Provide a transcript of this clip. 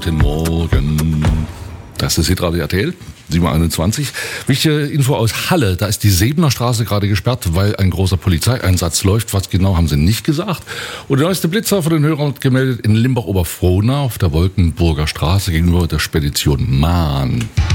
Guten Morgen. Das ist Hitradio RTL, 7:21. Wichtige Info aus Halle, da ist die Sebener Straße gerade gesperrt, weil ein großer Polizeieinsatz läuft. Was genau, haben sie nicht gesagt. Und der neueste Blitzer von den Hörern gemeldet in Limbach-Oberfrohna auf der Wolkenburger Straße gegenüber der Spedition Mahn.